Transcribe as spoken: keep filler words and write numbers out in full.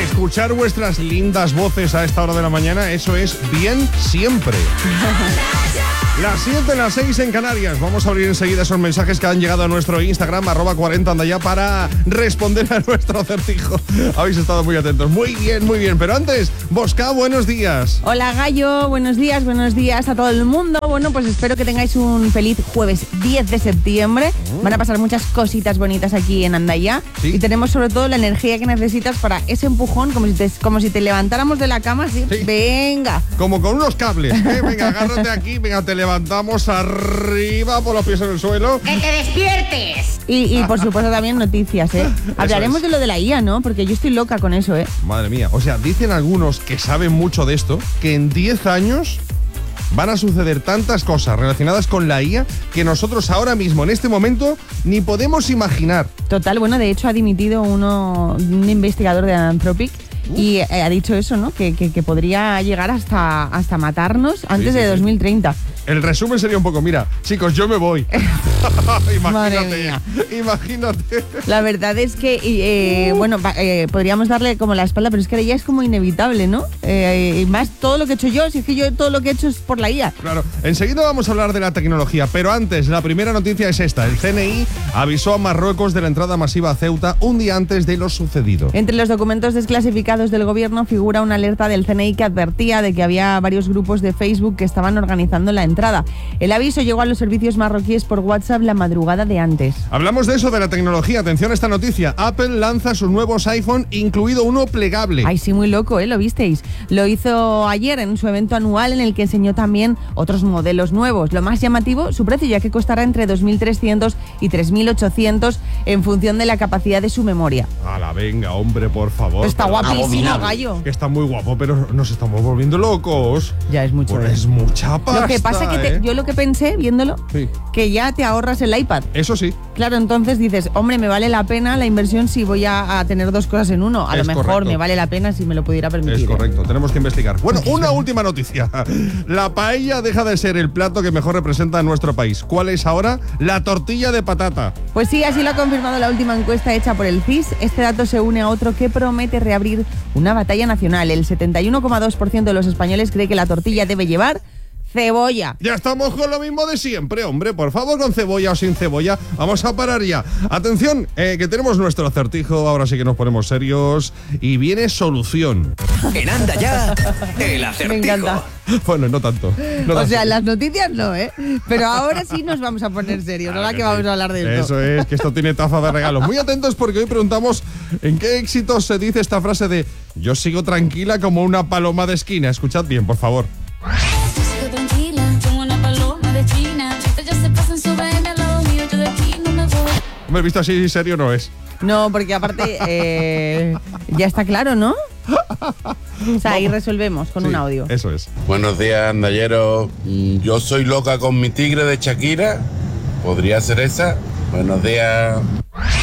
Escuchar vuestras lindas voces a esta hora de la mañana, eso es bien siempre. Las siete, las seis en Canarias. Vamos a abrir enseguida esos mensajes que han llegado a nuestro Instagram, arroba cuarenta andaya, para responder a nuestro acertijo. Habéis estado muy atentos. Muy bien, muy bien. Pero antes, Bosca, buenos días. Hola, Gallo. Buenos días, buenos días a todo el mundo. Bueno, pues espero que tengáis un feliz jueves diez de septiembre. Mm. Van a pasar muchas cositas bonitas aquí en Andaya. ¿Sí? Y tenemos sobre todo la energía que necesitas para ese empujón, como si te, como si te levantáramos de la cama, ¿sí? Sí. Venga. Como con unos cables. ¿eh? Venga, agárrate aquí, venga, te levantamos arriba por los pies en el suelo. ¡Que te despiertes! Y, y por supuesto también noticias, ¿eh? Hablaremos es. de lo de la I A, ¿no? Porque yo estoy loca con eso, ¿eh? Madre mía. O sea, dicen algunos que saben mucho de esto, que en diez años van a suceder tantas cosas relacionadas con la I A que nosotros ahora mismo, en este momento, ni podemos imaginar. Total, bueno, de hecho ha dimitido uno, un investigador de Anthropic. Uh. Y eh, ha dicho eso, ¿no? Que, que, que podría llegar hasta, hasta matarnos antes sí, sí, de dos mil treinta. Sí. El resumen sería un poco, mira, chicos, yo me voy. Imagínate, imagínate. La verdad es que, eh, uh. bueno, eh, podríamos darle como la espalda, pero es que ya es como inevitable, ¿no? Eh, y más todo lo que he hecho yo, si es que yo todo lo que he hecho es por la I A. Claro, enseguida vamos a hablar de la tecnología, pero antes, la primera noticia es esta. El C N I avisó a Marruecos de la entrada masiva a Ceuta un día antes de lo sucedido. Entre los documentos desclasificados del gobierno figura una alerta del C N I que advertía de que había varios grupos de Facebook que estaban organizando la entrada. El aviso llegó a los servicios marroquíes por WhatsApp la madrugada de antes. Hablamos de eso, de la tecnología. Atención a esta noticia. Apple lanza sus nuevos iPhone, incluido uno plegable. Ay, sí, muy loco, ¿eh? ¿Lo visteis? Lo hizo ayer en su evento anual en el que enseñó también otros modelos nuevos. Lo más llamativo, su precio, ya que costará entre dos mil trescientos y tres mil ochocientos en función de la capacidad de su memoria. ¡Hala, venga, hombre, por favor! Está guapísimo. Gallo. Que está muy guapo, pero nos estamos volviendo locos. Ya es mucho. Pues es mucha pasta. Lo que pasa que te, ¿eh? yo lo que pensé viéndolo, sí. que ya te ahorras el iPad. Eso sí. Claro, entonces dices, hombre, me vale la pena la inversión si voy a, a tener dos cosas en uno. A es lo mejor correcto. Me vale la pena si me lo pudiera permitir. Es correcto, ¿eh? Tenemos que investigar. Bueno, una última noticia. La paella deja de ser el plato que mejor representa a nuestro país. ¿Cuál es ahora? La tortilla de patata. Pues sí, así lo ha confirmado la última encuesta hecha por el C I S. Este dato se une a otro que promete reabrir una batalla nacional. El setenta y uno coma dos por ciento de los españoles cree que la tortilla debe llevar cebolla. Ya estamos con lo mismo de siempre, hombre. Por favor, con cebolla o sin cebolla. Vamos a parar ya. Atención, eh, que tenemos nuestro acertijo. Ahora sí que nos ponemos serios. Y viene solución. En Anda Ya, el acertijo. Me encanta. Bueno, no tanto. No o tanto. sea, las noticias no, ¿eh? Pero ahora sí nos vamos a poner serios. Claro, ¿no? Que, que vamos a hablar de esto. Eso es, que esto tiene taza de regalos. Muy atentos porque hoy preguntamos en qué éxito se dice esta frase de yo sigo tranquila como una paloma de esquina. Escuchad bien, por favor. ¿Me he visto así serio no es? No, porque aparte eh, ya está claro, ¿no? O sea, ahí resolvemos con sí, un audio. Eso es. Buenos días, andalleros. Yo soy loca con mi tigre de Shakira. ¿Podría ser esa? Buenos días.